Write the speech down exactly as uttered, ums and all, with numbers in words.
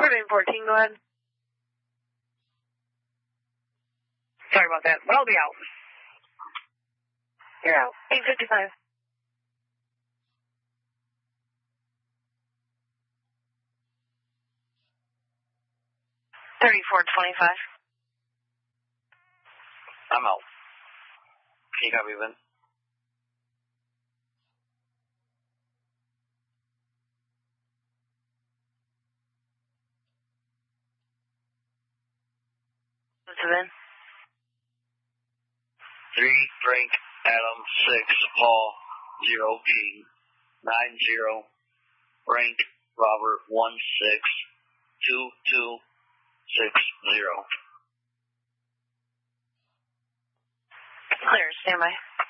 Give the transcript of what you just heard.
nine fourteen, go ahead. Sorry about that, but I'll be out. You're out. eight fifty-five. thirty-four twenty-five. I'm out. Can you copy, Ben? What's it in? Three, Frank, Adam, six, Paul, zero, King, nine, zero, Frank, Robert, one, six, two, two, six, zero. Clear, stand by.